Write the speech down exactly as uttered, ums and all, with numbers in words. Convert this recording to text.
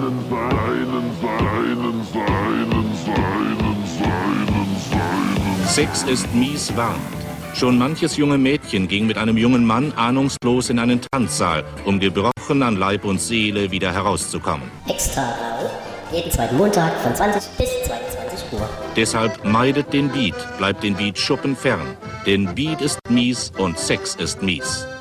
seinen, seinen, seinen, seinen, seinen, seinen, seinen. Sex ist mies warnt. Schon manches junge Mädchen ging mit einem jungen Mann ahnungslos in einen Tanzsaal, um gebrochen an Leib und Seele wieder herauszukommen. Extra Rau, jeden zweiten Montag von zwanzig bis zweiundzwanzig Uhr. Deshalb meidet den Beat, bleibt den Beat-Schuppen fern. Denn Beat ist mies und Sex ist mies.